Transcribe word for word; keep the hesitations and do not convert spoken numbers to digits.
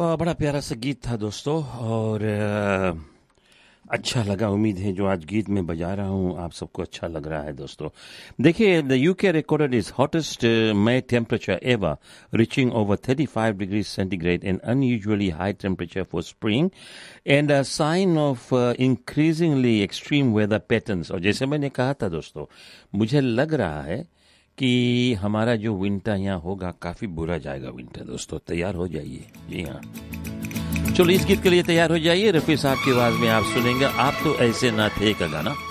वाह, बड़ा प्यारा सा गीत था दोस्तों। और अ, अच्छा लगा। उम्मीद है जो आज गीत में बजा रहा हूँ आप सबको अच्छा लग रहा है दोस्तों। देखिए, the UK recorded is hottest May temperature ever, reaching over thirty-five degrees centigrade, an unusually high temperature for spring and a sign of uh, increasingly extreme weather patterns। और जैसे मैंने कहा था दोस्तों, मुझे लग रहा है कि हमारा जो विंटर यहाँ होगा काफी बुरा जाएगा विंटर दोस्तों। तैयार हो जाइए। जी हाँ, चलो इस गीत के लिए तैयार हो जाइए। रफी साहब की आवाज में आप सुनेंगे आप तो ऐसे ना थे का गाना।